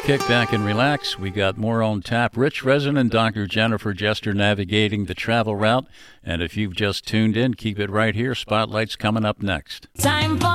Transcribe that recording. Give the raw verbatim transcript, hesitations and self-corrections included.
kick back and relax. We got more on tap. Rich Rezin and Doctor Jennifer Jester navigating the travel route. And if you've just tuned in, keep it right here. Spotlight's coming up next. Time for